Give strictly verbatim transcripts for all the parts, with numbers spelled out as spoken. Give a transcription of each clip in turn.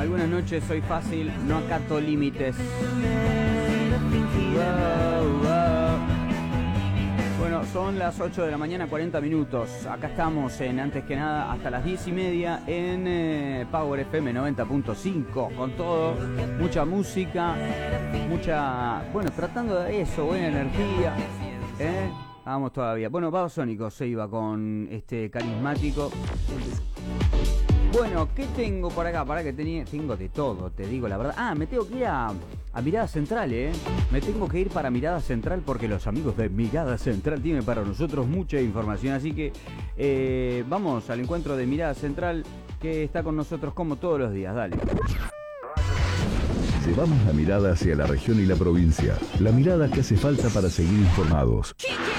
Algunas noches soy fácil, no acato límites. Wow, wow. Bueno, son las ocho de la mañana, cuarenta minutos. Acá estamos en Antes que Nada hasta las diez y media en eh, Power F M noventa punto cinco. Con todo, mucha música, mucha... Bueno, tratando de eso, buena energía. ¿Eh? Vamos todavía. Bueno, Babasónicos se iba con este carismático. Bueno, ¿qué tengo por acá? Para que tenía, tengo de todo, te digo la verdad. Ah, me tengo que ir a, a Mirada Central, ¿eh? Me tengo que ir para Mirada Central porque los amigos de Mirada Central tienen para nosotros mucha información. Así que eh, vamos al encuentro de Mirada Central que está con nosotros como todos los días. Dale. Llevamos la mirada hacia la región y la provincia. La mirada que hace falta para seguir informados.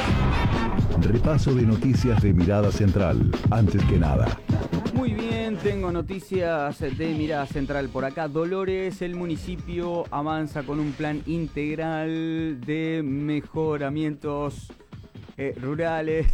Repaso de noticias de Mirada Central. Antes que nada. Muy bien, tengo noticias de Mirada Central por acá. Dolores, el municipio avanza con un plan integral de mejoramientos eh, rurales.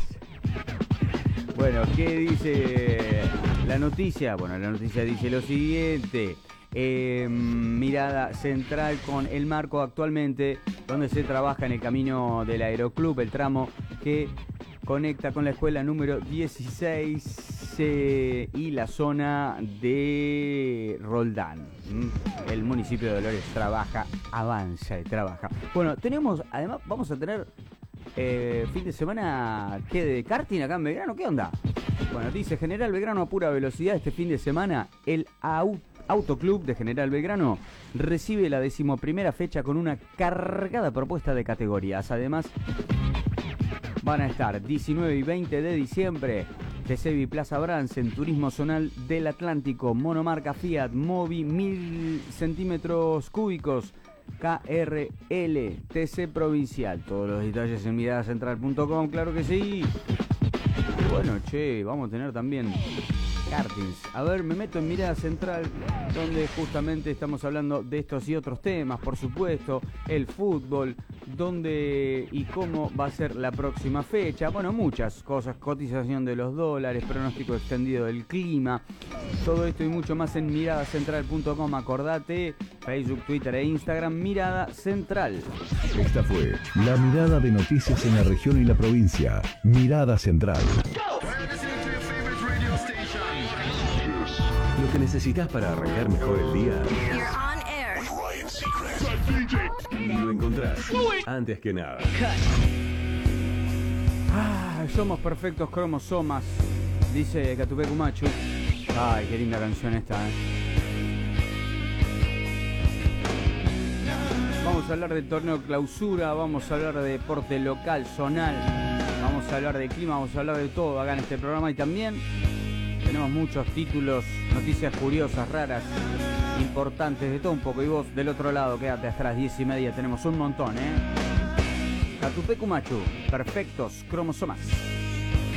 Bueno, ¿qué dice la noticia? Bueno, la noticia dice lo siguiente. Eh, Mirada Central con el marco actualmente donde se trabaja en el camino del Aeroclub, el tramo que conecta con la escuela número dieciséis eh, y la zona de Roldán. ¿Mm? El municipio de Dolores trabaja, avanza y trabaja. Bueno, tenemos, además, vamos a tener eh, fin de semana, ¿qué? De karting acá en Belgrano, ¿qué onda? Bueno, dice General Belgrano a pura velocidad este fin de semana, el auto Autoclub de General Belgrano recibe la decimoprimera fecha con una cargada propuesta de categorías. Además, van a estar diecinueve y veinte de diciembre T C B Plaza Bransen, Turismo Zonal del Atlántico, monomarca Fiat, Mobi mil centímetros cúbicos, K R L, T C Provincial. Todos los detalles en mirada central punto com, claro que sí. Y bueno, che, vamos a tener también kartings. A ver, me meto en Mirada Central, donde justamente estamos hablando de estos y otros temas, por supuesto, el fútbol, dónde y cómo va a ser la próxima fecha, bueno, muchas cosas, cotización de los dólares, pronóstico extendido del clima, todo esto y mucho más en mirada central punto com. Acordate, Facebook, Twitter e Instagram, Mirada Central. Esta fue la mirada de noticias en la región y la provincia. Mirada Central. Lo que necesitas para arrancar mejor el día. Lo encontrás antes que nada. Ah, somos perfectos cromosomas, dice Catupecu Machu. Ay, qué linda canción esta, ¿eh? Vamos a hablar del torneo clausura, vamos a hablar de deporte local, zonal, vamos a hablar de clima, vamos a hablar de todo acá en este programa y también tenemos muchos títulos, noticias curiosas, raras, importantes, de todo un poco. Y vos del otro lado, quédate hasta las diez y media, tenemos un montón, ¿eh? Catupecu Machu, perfectos cromosomas.